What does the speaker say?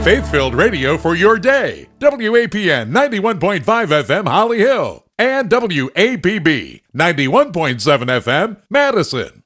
Faith-filled radio for your day. WAPN 91.5 FM Holly Hill and WAPB 91.7 FM Madison.